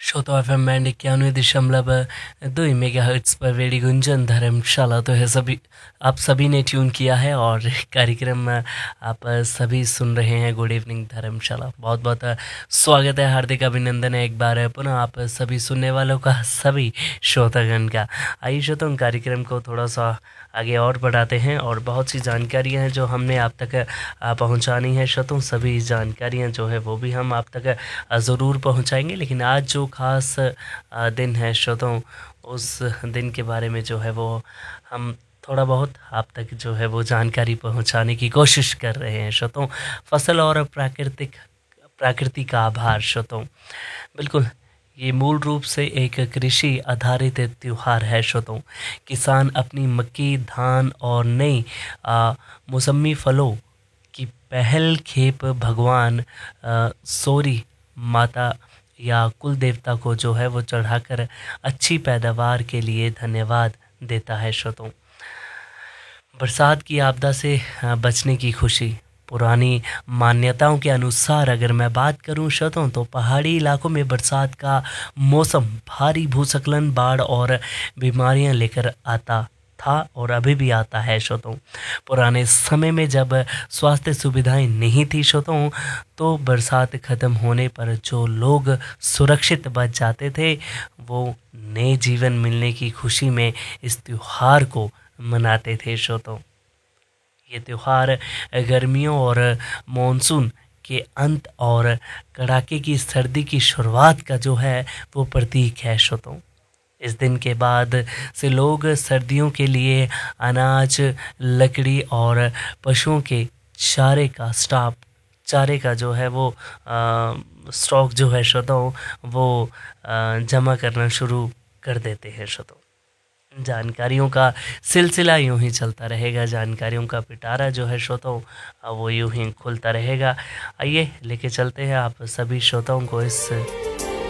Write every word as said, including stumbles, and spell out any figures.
श्रोता F M band इक्यानवे दशमलव दो मेगा हर्ट्स पर रेडियो गुंजन धर्मशाला तो है सभी आप सभी ने ट्यून किया है और कार्यक्रम आप सभी सुन रहे हैं। गुड इवनिंग धर्मशाला, बहुत बहुत स्वागत है, हार्दिक अभिनंदन है एक बार पुनः आप सभी सुनने वालों का, सभी श्रोतागण का। आइए श्रोताओं, कार्यक्रम को थोड़ा सा आगे और बढ़ाते हैं और बहुत सी जानकारियां हैं जो हमने आप तक आ, पहुंचानी है श्रोताओं। सभी जानकारियां जो है वो भी हम आप तक आ, ज़रूर पहुंचाएंगे, लेकिन आज जो खास आ, दिन है श्रोताओं, उस दिन के बारे में जो है वो हम थोड़ा बहुत आप तक जो है वो जानकारी पहुंचाने की कोशिश कर रहे हैं श्रोताओं। फसल और प्राकृतिक प्रकृति का आभार श्रोताओं, बिल्कुल ये मूल रूप से एक कृषि आधारित त्योहार है श्रोताओं। किसान अपनी मक्की, धान और नई आ, मौसमी फलों की पहल खेप भगवान आ, सोरी माता या कुल देवता को जो है वो चढ़ाकर अच्छी पैदावार के लिए धन्यवाद देता है श्रोताओं। बरसात की आपदा से आ, बचने की खुशी। पुरानी मान्यताओं के अनुसार अगर मैं बात करूं श्रोताओं, तो पहाड़ी इलाकों में बरसात का मौसम भारी भूस्खलन, बाढ़ और बीमारियां लेकर आता था और अभी भी आता है श्रोताओं। पुराने समय में जब स्वास्थ्य सुविधाएं नहीं थी श्रोताओं, तो बरसात ख़त्म होने पर जो लोग सुरक्षित बच जाते थे, वो नए जीवन मिलने की खुशी में इस त्योहार को मनाते थे श्रोताओं। ये त्यौहार गर्मियों और मॉनसून के अंत और कड़ाके की सर्दी की शुरुआत का जो है वो प्रतीक है श्रोताओं। इस दिन के बाद से लोग सर्दियों के लिए अनाज, लकड़ी और पशुओं के चारे का स्टॉक चारे का जो है वो स्टॉक जो है श्रोताओं वो आ, जमा करना शुरू कर देते हैं श्रोताओं। जानकारियों का सिलसिला यूं ही चलता रहेगा, जानकारियों का पिटारा जो है श्रोताओं वो यूं ही खुलता रहेगा। आइए लेके चलते हैं आप सभी श्रोताओं को इस